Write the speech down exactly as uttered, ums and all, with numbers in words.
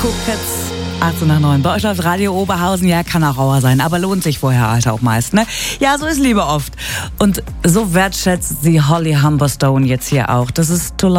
Cool Kids. achtzehn nach neun. Bei euch läuft Radio Oberhausen. Ja, kann auch rauer sein, aber lohnt sich vorher halt auch meist, ne? Ja, so ist Liebe oft. Und so wertschätzt sie Holly Humberstone jetzt hier auch. Das ist toll.